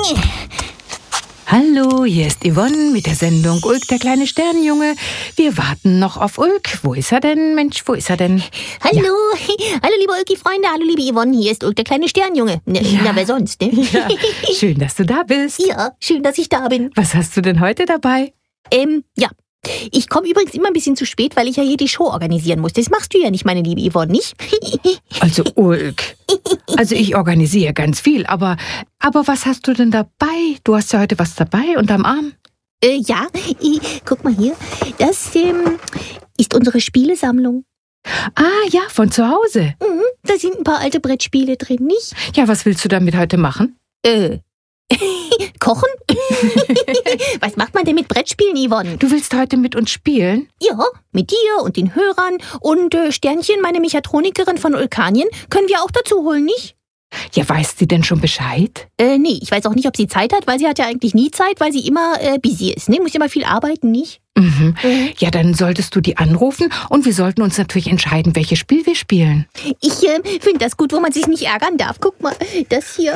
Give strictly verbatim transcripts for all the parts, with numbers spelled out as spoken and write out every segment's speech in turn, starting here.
Hallo, hier ist Yvonne mit der Sendung Ulk, der kleine Sternenjunge. Wir warten noch auf Ulk. Wo ist er denn? Mensch, wo ist er denn? Hallo, ja. Hallo liebe Ulki-Freunde, hallo liebe Yvonne, hier ist Ulk, der kleine Sternenjunge. Na, ja. na wer sonst, ne? Ja. Schön, dass du da bist. Ja, schön, dass ich da bin. Was hast du denn heute dabei? Ähm, ja. Ich komme übrigens immer ein bisschen zu spät, weil ich ja hier die Show organisieren muss. Das machst du ja nicht, meine liebe Yvonne, nicht? Also Ulk, also ich organisiere ganz viel, aber, aber was hast du denn dabei? Du hast ja heute was dabei unterm Arm. Äh, ja, äh, guck mal hier. Das ähm, ist unsere Spielesammlung. Ah ja, von zu Hause. Mhm, da sind ein paar alte Brettspiele drin, nicht? Ja, was willst du damit heute machen? Äh, kochen? Was macht man denn mit Brettspielen, Yvonne? Du willst heute mit uns spielen? Ja, mit dir und den Hörern und äh, Sternchen, meine Mechatronikerin von Ulkanien, können wir auch dazu holen, nicht? Ja, weiß sie denn schon Bescheid? Äh, nee, ich weiß auch nicht, ob sie Zeit hat, weil sie hat ja eigentlich nie Zeit, weil sie immer äh, busy ist, ne? Muss immer viel arbeiten, nicht? Mhm. Mhm. Ja, dann solltest du die anrufen und wir sollten uns natürlich entscheiden, welches Spiel wir spielen. Ich äh, finde das gut, wo man sich nicht ärgern darf. Guck mal, das hier.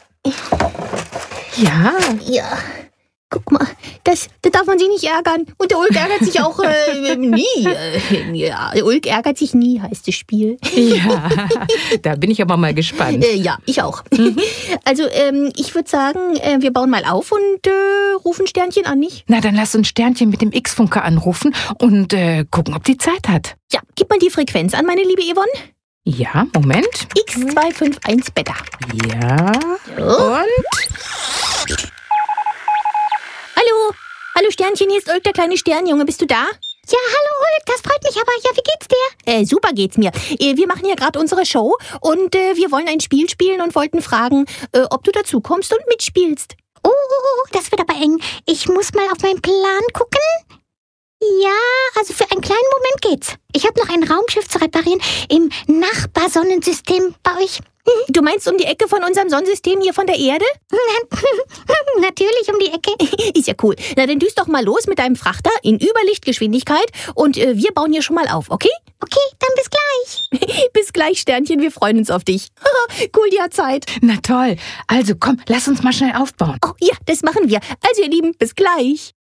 Ja. Ja. Guck mal, das, da darf man sich nicht ärgern. Und der Ulk ärgert sich auch äh, nie. Äh, ja, der Ulk ärgert sich nie, heißt das Spiel. Ja, da bin ich aber mal gespannt. Äh, ja, ich auch. Mhm. Also, ähm, ich würde sagen, äh, wir bauen mal auf und äh, rufen Sternchen an, nicht? Na, dann lass uns Sternchen mit dem X-Funker anrufen und äh, gucken, ob die Zeit hat. Ja, gib mal die Frequenz an, meine liebe Yvonne. Ja, Moment. X zwei fünf eins Beta. Ja. Und? Hallo, hallo Sternchen, hier ist Ulk, der kleine Sternenjunge. Bist du da? Ja, hallo Ulk, das freut mich aber. Ja, wie geht's dir? Äh, super geht's mir. Äh, wir machen ja gerade unsere Show und äh, wir wollen ein Spiel spielen und wollten fragen, äh, ob du dazu kommst und mitspielst. Oh, das wird aber eng. Ich muss mal auf meinen Plan gucken. Ja, also für einen kleinen Moment geht's. Ich habe noch ein Raumschiff zu reparieren im Nachbarsonnensystem bei euch. Du meinst um die Ecke von unserem Sonnensystem hier von der Erde? Natürlich um die Ecke. Ist ja cool. Na, dann düst doch mal los mit deinem Frachter in Überlichtgeschwindigkeit und äh, wir bauen hier schon mal auf, okay? Okay, dann bis gleich. Bis gleich, Sternchen, wir freuen uns auf dich. Cool, die hat Zeit. Na toll. Also komm, lass uns mal schnell aufbauen. Oh ja, das machen wir. Also ihr Lieben, bis gleich.